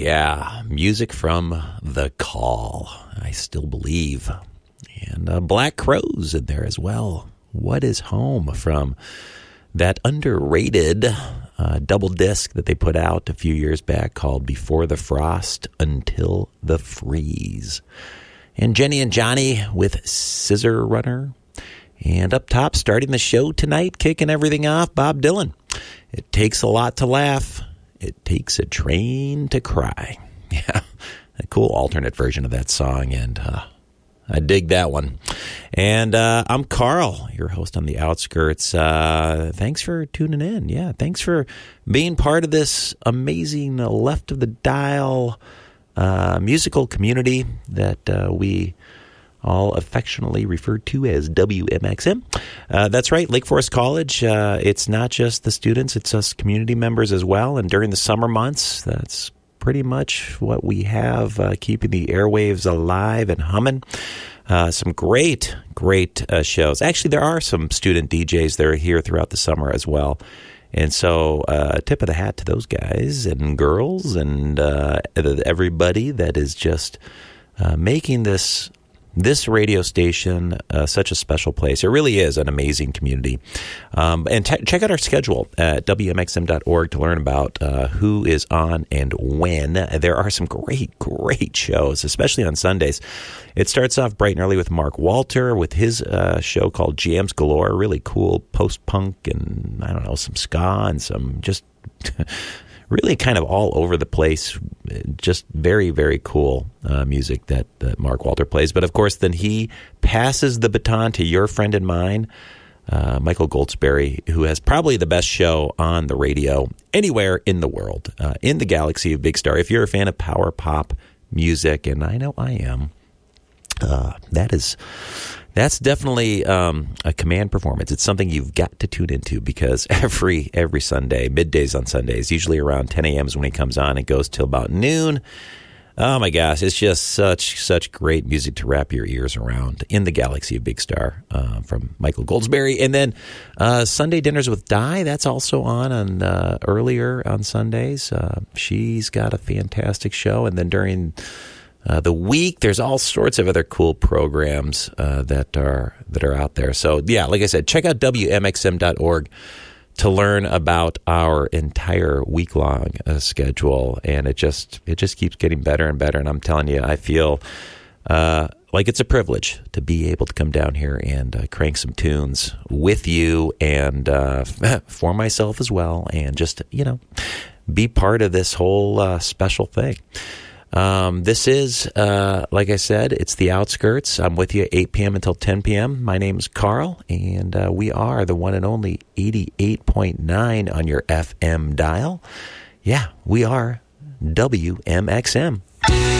yeah, music from The Call, I Still Believe. And Black Crowes in there as well. What is Home from that underrated double disc that they put out a few years back called Before the Frost, Until the Freeze. And Jenny and Johnny with Scissor Runner. And up top, starting the show tonight, kicking everything off, Bob Dylan. It takes a lot to laugh. It takes a train to cry. Yeah, a cool alternate version of that song, and I dig that one. And I'm Carl, your host on The Outskirts. Thanks for tuning in. Yeah, thanks for being part of this amazing left of the dial musical community that we all affectionately referred to as WMXM. That's right, Lake Forest College. It's not just the students, it's us community members as well. And during the summer months, that's pretty much what we have, keeping the airwaves alive and humming. Some great shows. Actually, there are some student DJs that are here throughout the summer as well. And so tip of the hat to those guys and girls and everybody that is just making this radio station such a special place. It really is an amazing community. And check out our schedule at WMXM.org to learn about who is on and when. There are some great shows, especially on Sundays. It starts off bright and early with Mark Walter with his show called Jams Galore, really cool post-punk and, I don't know, some ska and some just really kind of all over the place, just very, very cool music that Mark Walter plays. But, of course, then he passes the baton to your friend and mine, Michael Goldsberry, who has probably the best show on the radio anywhere in the world, in the galaxy of Big Star. If you're a fan of power pop music, and I know I am, that's definitely a command performance. It's something you've got to tune into because every Sunday, middays on Sundays, usually around 10 a.m. is when he comes on. It goes till about noon. Oh, my gosh. It's just such great music to wrap your ears around in the galaxy of Big Star from Michael Goldsberry. And then Sunday Dinners with Di, that's also on earlier on Sundays. She's got a fantastic show. And then during the week, there's all sorts of other cool programs that are out there. So, yeah, like I said, check out WMXM.org to learn about our entire week-long schedule. And it just keeps getting better and better. And I'm telling you, I feel like it's a privilege to be able to come down here and crank some tunes with you and for myself as well. And just, be part of this whole special thing. This is, like I said, it's The Outskirts. I'm with you 8 p.m. until 10 p.m. My name is Carl, and we are the one and only 88.9 on your FM dial. Yeah, we are WMXM.